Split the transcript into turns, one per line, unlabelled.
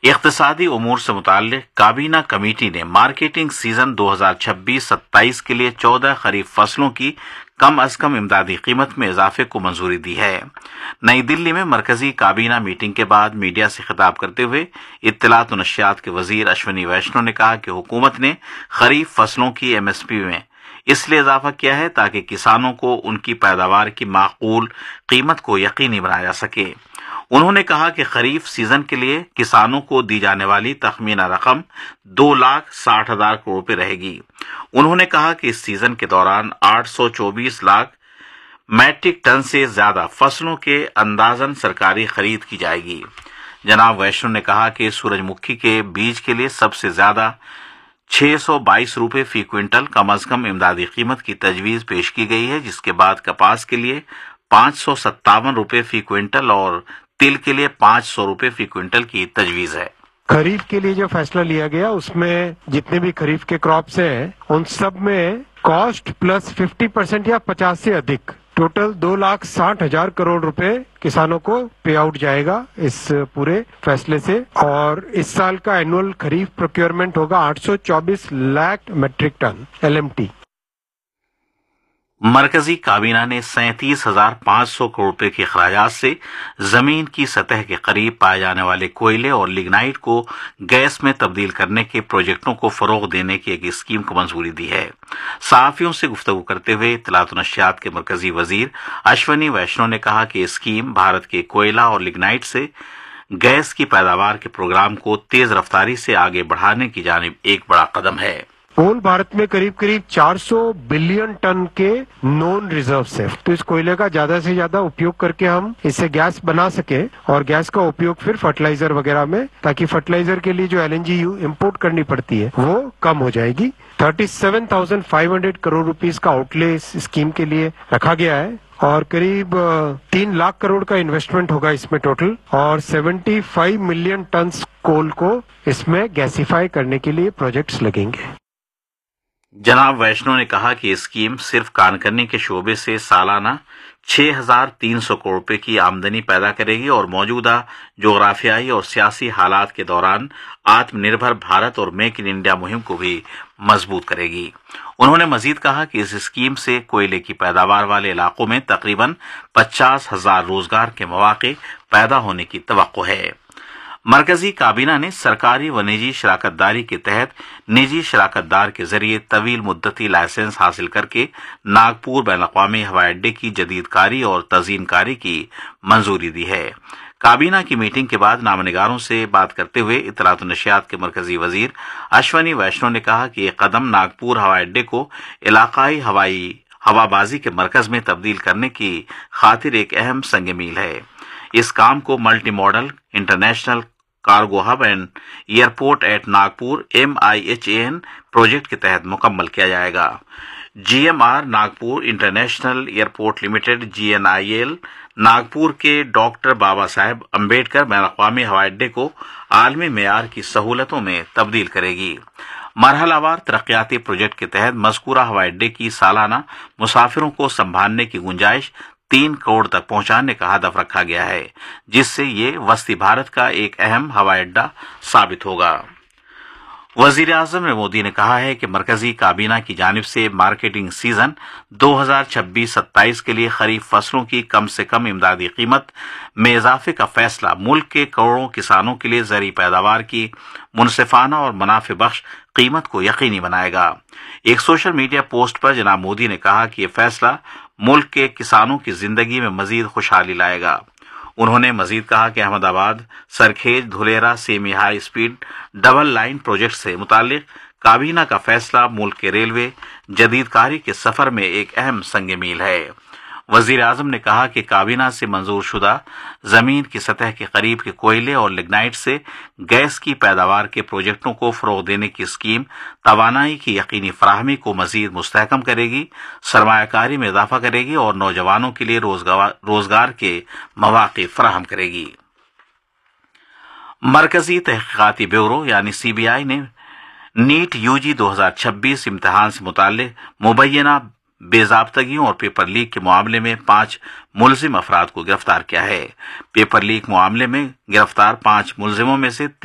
اقتصادی امور سے متعلق کابینہ کمیٹی نے مارکیٹنگ سیزن 2026-27 کے لیے 14 خریف فصلوں کی کم از کم امدادی قیمت میں اضافے کو منظوری دی ہے۔ نئی دلی میں مرکزی کابینہ میٹنگ کے بعد میڈیا سے خطاب کرتے ہوئے اطلاعات و نشریات کے وزیر اشونی ویشنو نے کہا کہ حکومت نے خریف فصلوں کی MSP میں اس لیے اضافہ کیا ہے تاکہ کسانوں کو ان کی پیداوار کی معقول قیمت کو یقینی بنایا جا سکے۔ انہوں نے کہا کہ خریف سیزن کے لیے کسانوں کو دی جانے والی تخمینہ رقم 2,60,000 کروڑ روپے رہے گی۔ انہوں نے کہا کہ اس سیزن کے دوران 824 لاکھ میٹرک ٹن سے زیادہ فصلوں کے اندازاً سرکاری خرید کی جائے گی۔ جناب ویشنو نے کہا کہ سورج مکھی کے بیج کے لیے سب سے زیادہ 622 روپے فی کوئنٹل کم از کم امدادی قیمت کی تجویز پیش کی گئی ہے، جس کے بعد کپاس کے لیے 557 روپے فی کوئنٹل اور تل کے لیے 500 روپے فی کوئنٹل کی تجویز ہے۔
خریف کے لیے جو فیصلہ لیا گیا اس میں جتنے بھی خریف کے کراپس ہیں ان سب میں کاسٹ پلس 50% یا 50 سے ادھک ٹوٹل 2,60,000 کروڑ روپے کسانوں کو پے آؤٹ جائے گا اس پورے فیصلے سے، اور اس سال کا اینول خریف پروکیورمنٹ ہوگا 824 لاکھ میٹرک ٹن LMT۔
مرکزی کابینہ نے 37,500 کروڑ روپے کے اخراجات سے زمین کی سطح کے قریب پائے جانے والے کوئلے اور لگنائٹ کو گیس میں تبدیل کرنے کے پروجیکٹوں کو فروغ دینے کی ایک اسکیم کو منظوری دی ہے۔ صحافیوں سے گفتگو کرتے ہوئے اطلاعات و نشریات کے مرکزی وزیر اشونی ویشنو نے کہا کہ اسکیم بھارت کے کوئلہ اور لگنائٹ سے گیس کی پیداوار کے پروگرام کو تیز رفتاری سے آگے بڑھانے کی جانب ایک بڑا قدم ہے۔
کل بھارت میں قریب 400 بلین ٹن کے نون ریزروز ہے، تو اس کوئلے کا زیادہ سے زیادہ اپیوگ کر کے ہم اس سے گیس بنا سکیں، اور گیس کا اپیوگ پھر فرٹیلائزر وغیرہ میں، تاکہ فرٹیلائزر کے لیے جو LNG امپورٹ کرنی پڑتی ہے وہ کم ہو جائے گی۔ 37,500 کروڑ روپیز کا آؤٹ لے اس اسکیم کے لیے رکھا گیا ہے، اور قریب 3 لاکھ کروڑ کا انویسٹمنٹ ہوگا اس میں ٹوٹل، اور 75 ملین ٹنز کول کو اس میں گیسیفائی کرنے کے لیے پروجیکٹس لگیں گے۔
جناب ویشنو نے کہا کہ اسکیم صرف کانکنی کے شعبے سے سالانہ 6,300 کروڑ روپے کی آمدنی پیدا کرے گی اور موجودہ جغرافیائی اور سیاسی حالات کے دوران آتم نربھر بھارت اور میک ان انڈیا مہم کو بھی مضبوط کرے گی۔ انہوں نے مزید کہا کہ اس اسکیم سے کوئلے کی پیداوار والے علاقوں میں تقریباً 50,000 روزگار کے مواقع پیدا ہونے کی توقع ہے۔ مرکزی کابینہ نے سرکاری و نجی شراکت داری کے تحت نجی شراکت دار کے ذریعے طویل مدتی لائسنس حاصل کر کے ناگپور بین الاقوامی ہوائی اڈے کی جدید کاری اور تزئین کاری کی منظوری دی ہے۔ کابینہ کی میٹنگ کے بعد نامہ نگاروں سے بات کرتے ہوئے اطلاعات و نشریات کے مرکزی وزیر اشونی ویشنو نے کہا کہ یہ قدم ناگپور ہوائی اڈے کو علاقائی ہوا بازی کے مرکز میں تبدیل کرنے کی خاطر ایک اہم سنگ میل ہے۔ اس کام کو multi model international cargo hub and airport at Nagpur MIHAN project کے تحت مکمل کیا جائے گا۔ GMR Nagpur international airport limited GNIL Nagpur کے ڈاکٹر بابا صاحب امبیڈکر بین الاقوامی ہوائی اڈے کو عالمی معیار کی سہولتوں میں تبدیل کرے گی۔ مرحلہ وار ترقیاتی پروجیکٹ کے تحت مذکورہ ہوائی اڈے کی سالانہ مسافروں کو سنبھالنے کی گنجائش 3 کروڑ تک پہنچانے کا ہدف رکھا گیا ہے، جس سے یہ وسطی بھارت کا ایک اہم ہوائی اڈہ ثابت ہوگا۔ وزیر اعظم مودی نے کہا ہے کہ مرکزی کابینہ کی جانب سے مارکیٹنگ سیزن 2026-27 کے لیے خریف فصلوں کی کم سے کم امدادی قیمت میں اضافے کا فیصلہ ملک کے کروڑوں کسانوں کے لیے زرعی پیداوار کی منصفانہ اور منافع بخش قیمت کو یقینی بنائے گا۔ ایک سوشل میڈیا پوسٹ پر جناب مودی نے کہا کہ یہ فیصلہ ملک کے کسانوں کی زندگی میں مزید خوشحالی لائے گا۔ انہوں نے مزید کہا کہ احمد آباد سرکھیج دھلیرا semi high speed double line project سے متعلق کابینہ کا فیصلہ ملک کے ریلوے جدید کاری کے سفر میں ایک اہم سنگ میل ہے۔ وزیر اعظم نے کہا کہ کابینہ سے منظور شدہ زمین کی سطح کے قریب کے کوئلے اور لگنائٹ سے گیس کی پیداوار کے پروجیکٹوں کو فروغ دینے کی اسکیم توانائی کی یقینی فراہمی کو مزید مستحکم کرے گی، سرمایہ کاری میں اضافہ کرے گی اور نوجوانوں کے لیے روزگار کے مواقع فراہم کرے گی۔ مرکزی تحقیقاتی بیورو یعنی CBI نے نیٹ UG 2026 امتحان سے متعلق مبینہ بے ضابطگیوں اور پیپر لیک کے معاملے میں 5 ملزم افراد کو گرفتار کیا ہے۔ پیپر لیک معاملے میں گرفتار 5 ملزموں میں سے